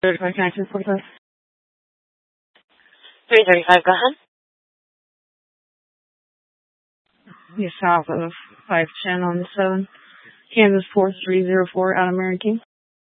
35 connections, what is this? 335, go ahead. You're south of 510 on the 7. Kansas 4304 out of Mary King.